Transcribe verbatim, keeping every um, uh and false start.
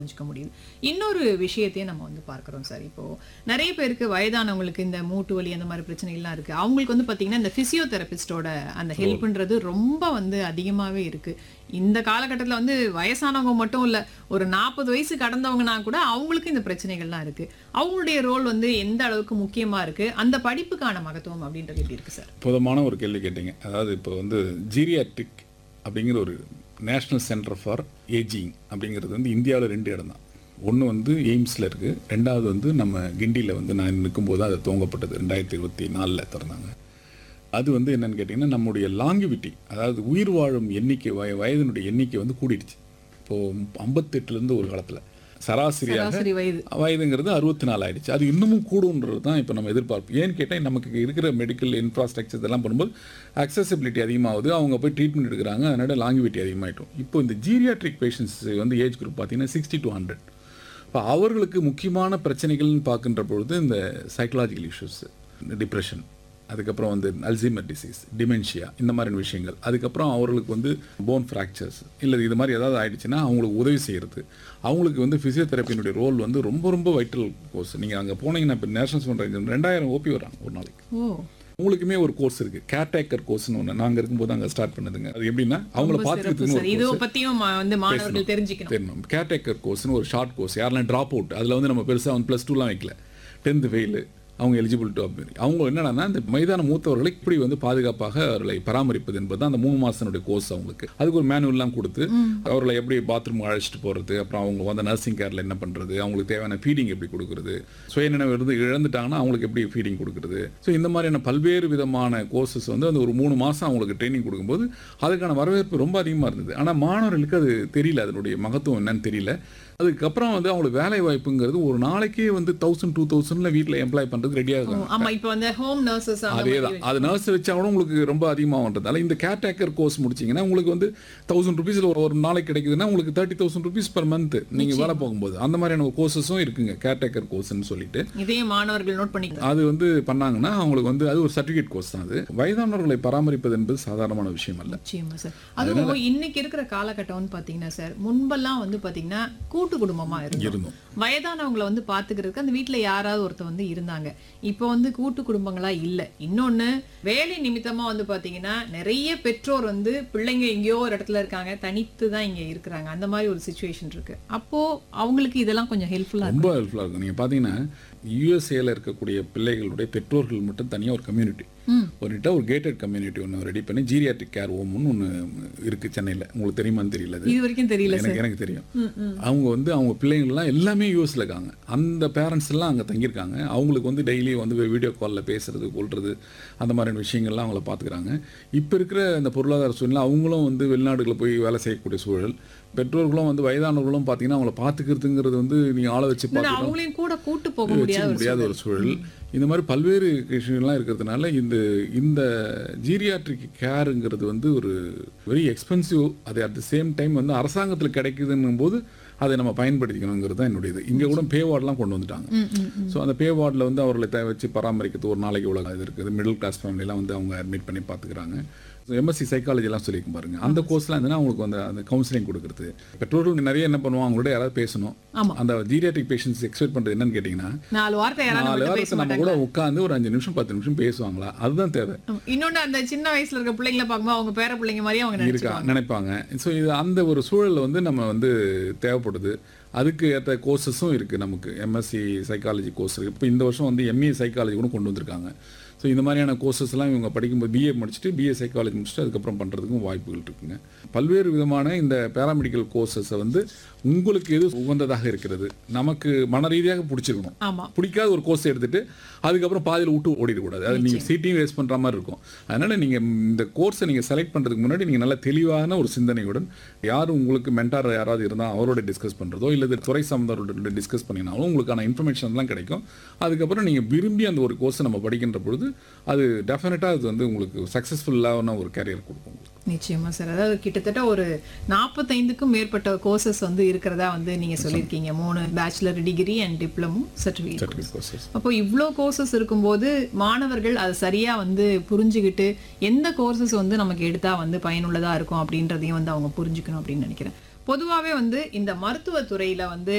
புரிஞ்சுக்க முடியுது. இன்னொரு விஷயத்தையும் நம்ம வந்து பார்க்குறோம் சார். இப்போ நிறைய பேருக்கு வயதானவங்களுக்கு இந்த மூட்டு வலி அந்த மாதிரி பிரச்சனைகள்லாம் இருக்கு. அவங்களுக்கு வந்து பார்த்தீங்கன்னா, இந்த ஃபிசியோதெரபிஸ்ட்டோட அந்த ஹெல்ப்ன்றது ரொம்ப வந்து அதிகமாவே இருக்கு. இந்த காலகட்டத்தில வந்து வயசானவங்க மட்டும் இல்ல, ஒரு நாற்பது வயசு கடந்தவங்கன்னா கூட அவங்களுக்கும் இந்த பிரச்சனைகள்லாம் இருக்கு. அவங்களுடைய ரோல் வந்து எந்த அளவுக்கு முக்கியமா இருக்கு? அந்த படிப்புக்கான மகத்துவம் அப்படின்றது எப்படி இருக்கு சார்? பொதுவான ஒரு கேள்வி கேட்டீங்க. அதாவது இப்போ வந்து ஜீரியாட்ரிக் அப்படிங்கிற ஒரு நேஷ்னல் சென்டர் ஃபார் ஏஜிங் அப்படிங்கிறது வந்து இந்தியாவில் ரெண்டு இடம் தான். ஒன்று வந்து எய்ம்ஸில் இருக்குது, ரெண்டாவது வந்து நம்ம கிண்டியில் வந்து நான் நிற்கும்போது அது துவங்கப்பட்டது ரெண்டாயிரத்தி இருபத்தி நாலில் திறந்தாங்க. அது வந்து என்னென்னு கேட்டிங்கன்னா, நம்முடைய லாங்கிவிட்டி, அதாவது உயிர் வாழும் எண்ணிக்கை, வய வயதினுடைய எண்ணிக்கை வந்து கூடிடுச்சு. இப்போது ஐம்பத்தெட்டுலேருந்து ஒரு காலத்தில் சராசரியாக வயது வயதுங்கிறது அறுபத்தி நாலு ஆயிடுச்சு. அது இன்னமும் கூடுன்றது தான் இப்போ நம்ம எதிர்பார்ப்பு. ஏன்னு கேட்டால் நமக்கு இருக்கிற மெடிக்கல் இன்ஃப்ராஸ்ட்ரக்சர் இதெல்லாம் பண்ணும்போது அக்சசிபிலிட்டி அதிகமாகுது, அவங்க போய் ட்ரீட்மெண்ட் எடுக்கிறாங்க, அதனால லாங்கிவிட்டி அதிகமாகிட்டோம். இப்போ இந்த ஜீரியாட்ரிக் பேஷண்ட்ஸ் வந்து ஏஜ் குரூப் பார்த்தீங்கன்னா சிக்ஸ்டி டு ஹண்ட்ரட். இப்போ அவர்களுக்கு முக்கியமான பிரச்சனைகள்னு பார்க்கின்ற பொழுது இந்த சைக்கலாஜிக்கல் இஷ்யூஸ், டிப்ரெஷன், அதுக்கப்புறம் வந்து அல்சைமர் டிசீஸ், டிமென்ஷியா, இந்த மாதிரி விஷயங்கள், அதுக்கப்புறம் அவர்களுக்கு வந்து போன் ஃப்ராக்சர்ஸ் இல்லை இது மாதிரி ஏதாவது ஆயிடுச்சுன்னா அவங்களுக்கு உதவி செய்கிறது, அவங்களுக்கு வந்து ஃபிசியோதெரப்பியினுடைய ரோல் வந்து ரொம்ப ரொம்ப வைட்டல் கோர்ஸ். நீங்கள் அங்கே போனீங்கன்னா இப்போ நேஷனல் பண்ணுற ரெண்டாயிரம் ஓபி வராங்க ஒரு நாளைக்கு. உங்களுக்குமே ஒரு கோர்ஸ் இருக்குது, கேர்டேக்கர் கோர்ஸ்னு ஒன்று நாங்கள் இருக்கும்போது அங்கே ஸ்டார்ட் பண்ணுதுங்க. அது எப்படின்னா அவங்கள பார்த்துக்கிறதுக்கு தெரிஞ்சுக்கணும். கேர்டேக்கர் கோர்ஸ்னு ஒரு ஷார்ட் கோர்ஸ், யாரெல்லாம் ட்ராப் அவுட், அதில் வந்து நம்ம பெருசாக வந்து ப்ளஸ் டூலாம் வைக்கல, டென்த்து ஃபெயிலு, அவங்க எலிஜிபிள் டு அப்படி அவங்க என்னன்னா இந்த மைதான மூத்தவர்களை இப்படி வந்து பாதுகாப்பாக அவர்களை பராமரிப்பது என்பது அந்த மூணு மாதத்தினுடைய கோர்ஸ். அவங்களுக்கு அதுக்கு ஒரு மேனுவல்லாம் கொடுத்து அவர்களை எப்படி பாத்ரூம் அழைச்சிட்டு போகிறது, அப்புறம் அவங்க வந்து நர்சிங் கேரில் என்ன பண்ணுறது, அவங்களுக்கு தேவையான ஃபீடிங் எப்படி கொடுக்குறது, சுயநினைவு இருந்து இழந்துட்டாங்கன்னா அவங்களுக்கு எப்படி ஃபீடிங் கொடுக்குறது. ஸோ இந்த மாதிரியான பல்வேறு விதமான கோர்சஸ் வந்து அந்த ஒரு மூணு மாதம் அவங்களுக்கு ட்ரைனிங் கொடுக்கும்போது அதுக்கான வரவேற்பு ரொம்ப அதிகமாக இருந்தது. ஆனால் மாணவர்களுக்கு அது தெரியல, அதனுடைய மகத்துவம் என்னன்னு தெரியல. அதுக்கப்புறம் வந்து அவங்களுக்கு வேலை வாய்ப்புங்கிறது ஒரு நாளைக்கே வந்து தௌசண்ட் டூ தௌசண்ட்ல வீட்டில் எம்ப்ளாய் பண்ணுறது ரெடியாக இருக்காங்க. அதே தான், அது நர்ஸ் வச்சா கூட உங்களுக்கு ரொம்ப அதிகமாகன்றதால இந்த கேர்டேக்கர் கோர்ஸ் முடிச்சிங்கன்னா உங்களுக்கு வந்து தௌசண்ட் ருபீஸில் ஒரு ஒரு நாளைக்கு கிடைக்குதுன்னா உங்களுக்கு thirty thousand rupees per month நீங்கள் வேலை போகும்போது அந்த மாதிரியான கோர்சஸும் இருக்குங்க, கேர்டேக்கர் கோர்ஸ்ன்னு சொல்லிட்டு. இதையும் மாணவர்கள் நோட் பண்ணி அது வந்து பண்ணாங்கன்னா அவங்களுக்கு வந்து அது ஒரு சர்டிஃபிகேட் கோர்ஸ் தான். அது வயதானவர்களை பராமரிப்பது என்பது சாதாரணமான விஷயம் அல்ல. நிச்சயமா சார். அதுவும் இன்னைக்கு இருக்கிற காலகட்டம்னு பார்த்தீங்கன்னா சார், முன்பெல்லாம் வந்து பார்த்தீங்கன்னா கூட்டு குடும்பமா இருந்தோம், வயதானவங்களை வந்து பாத்துக்கிறதுக்கு அந்த வீட்டுல யாராவது ஒருத்தர் வந்து இருந்தாங்க. இப்போ வந்து கூட்டு குடும்பங்களா இல்ல. இன்னொன்னு வேலை நிமித்தமா வந்து பாத்தீங்கன்னா நிறைய பெற்றோர் வந்து பிள்ளைங்க எங்கேயோ ஒரு இடத்துல இருக்காங்க, தனித்து தான் இங்க இருக்கிறாங்க, அந்த மாதிரி ஒரு சிச்சுவேஷன் இருக்கு. அப்போ அவங்களுக்கு இதெல்லாம் கொஞ்சம் ஹெல்ப்ஃபுல்லா ரொம்ப ஹெல்ப்ஃபுல்லா இருக்கும். நீங்க பாத்தீங்கன்னா யூஎஸ்ஏல இருக்கக்கூடிய பிள்ளைகளுடைய பெற்றோர்கள் மட்டும் தனியாக ஒரு கம்யூனிட்டி, ஒரு ஒரு கேட்டட் கம்யூனிட்டி ஒன்று ரெடி பண்ணி ஜீரியாட்ரிக் கேர் ஹோம்னு ஒன்று இருக்கு சென்னையில். உங்களுக்கு தெரியுமான்னு தெரியல, இது வரைக்கும் தெரியல. எனக்கு எனக்கு தெரியும். அவங்க வந்து அவங்க பிள்ளைங்கள்லாம் எல்லாமே யூஎஸ்ல இருக்காங்க, அந்த பேரண்ட்ஸ் எல்லாம் அங்கே தங்கியிருக்காங்க. அவங்களுக்கு வந்து டெய்லி வந்து வீடியோ காலில் பேசுறது கொள்வது அந்த மாதிரியான விஷயங்கள்லாம் அவங்கள பார்த்துக்கிறாங்க. இப்போ இருக்கிற இந்த பொருளாதார சூழ்நிலை அவங்களும் வந்து வெளிநாடுகளில் போய் வேலை செய்யக்கூடிய சூழல், பெற்றோர்களும் வந்து வயதானவர்களும் பார்த்தீங்கன்னா அவங்கள பார்த்துக்கிறதுங்கிறது வந்து நீங்கள் ஆளை வச்சு அவங்களையும் கூட கூட்டு போக முடியாத ஒரு சூழல். இந்த மாதிரி பல்வேறு விஷயங்கள்லாம் இருக்கிறதுனால இந்த இந்த ஜீரியாட்ரிக் கேருங்கிறது வந்து ஒரு வெரி எக்ஸ்பென்சிவ். அது அட் த சேம் டைம் வந்து அரசாங்கத்தில் கிடைக்குதுன்னும் போது அதை நம்ம பயன்படுத்திக்கணுங்கிறது தான் என்னுடைய இது. இங்கே கூட பே வார்டெலாம் கொண்டு வந்துட்டாங்க. ஸோ அந்த பே வார்டில் வந்து அவர்களை தேவை வச்சு பராமரிக்கிறது ஒரு நாளைக்கு இவ்வளோ இது இருக்குது. மிடில் கிளாஸ் ஃபேமிலியெலாம் வந்து அவங்க அட்மிட் பண்ணி பார்த்துக்கிறாங்க. எம்எஸ்சி சைக்காலஜிலாம் சொல்லியிருக்கும் பாருங்க, அந்த கோர்ஸ்லாம் இருந்ததுன்னா அவங்களுக்கு வந்து அந்த கவுன்சிலிங் கொடுக்குறது. பெற்றோர்கள் நிறைய என்ன பண்ணுவாங்க, அவங்களோட யாராவது பேசணும். அந்த ஜீரியாட்ரிக் பேஷண்ட்ஸ் எக்ஸ்பெக்ட் பண்ணுறது என்னன்னு கேட்டிங்கன்னா, நாலு வார்த்தை நாலு வார்த்தை நம்ம கூட உட்காந்து ஒரு அஞ்சு நிமிஷம் பத்து நிமிஷம் பேசுவாங்களா, அதுதான் தேவை. இன்னொன்று அந்த சின்ன வயசுல இருக்க பிள்ளைங்களை பார்க்கும்போது அவங்க பேர பிள்ளைங்க மாதிரி அவங்க இருக்கா நினைப்பாங்க. ஸோ இது அந்த ஒரு சூழலில் வந்து நம்ம வந்து தேவைப்படுது. அதுக்கு ஏற்ற கோர்சஸும் இருக்குது நமக்கு. எம்எஸ்சி சைக்காலஜி கோர்ஸ் இருக்குது. இப்போ இந்த வருஷம் வந்து எம்ஏ சைக்காலஜி கூட கொண்டு வந்திருக்காங்க. ஸோ இந்த மாதிரியான கோர்சஸ்லாம் இவங்க படிக்கும்போது பிஏ முடிச்சுட்டு பிஏ சைக்காலஜி முடிச்சுட்டு அதுக்கப்புறம் பண்ணுறதுக்கும் வாய்ப்புகள் இருக்குங்க. பல்வேறு விதமான இந்த பேராமெடிக்கல் கோர்சஸை வந்து உங்களுக்கு எது உகந்ததாக இருக்கிறது, நமக்கு மன ரீதியாக பிடிச்சிருக்கணும். பிடிக்காத ஒரு கோர்ஸ் எடுத்துட்டு அதுக்கப்புறம் பாதியில் விட்டு ஓடிடக்கூடாது. அது நீங்கள் சீட்டையும் வேஸ்ட் பண்ணுற மாதிரி இருக்கும். அதனால் நீங்கள் இந்த கோர்ஸை நீங்கள் செலக்ட் பண்ணுறதுக்கு முன்னாடி நீங்கள் நல்ல தெளிவான ஒரு சிந்தனையுடன் யாரும் உங்களுக்கு மென்டார் யாராவது இருந்தால் அவரோட டிஸ்கஸ் பண்ணுறதோ இல்லை துறை சார்ந்தவரோட டிஸ்கஸ் பண்ணினாலும் உங்களுக்கான இன்ஃபர்மேஷன்லாம் கிடைக்கும். அதுக்கப்புறம் நீங்கள் விரும்பி அந்த ஒரு கோர்ஸை நம்ம படிக்கின்ற பொழுது அது டெஃபினட்டாக அது வந்து உங்களுக்கு சக்ஸஸ்ஃபுல்லான ஒரு கேரியர் கொடுக்கும். நிச்சயமா சார். அதாவது கிட்டத்தட்ட ஒரு நாற்பத்தைந்துக்கும் மேற்பட்ட கோர்சஸ் வந்து இருக்கிறதா வந்து நீங்க சொல்லியிருக்கீங்க. மூணு bachelor degree and diploma certificate. அப்போ இவ்வளோ கோர்சஸ் இருக்கும்போது மாணவர்கள் அதை சரியா வந்து புரிஞ்சுக்கிட்டு எந்த கோர்சஸ் வந்து நமக்கு எடுத்தா வந்து பயனுள்ளதா இருக்கும் அப்படின்றதையும் வந்து அவங்க புரிஞ்சுக்கணும் அப்படின்னு நினைக்கிறேன். பொதுவாவே வந்து இந்த மருத்துவ துறையில வந்து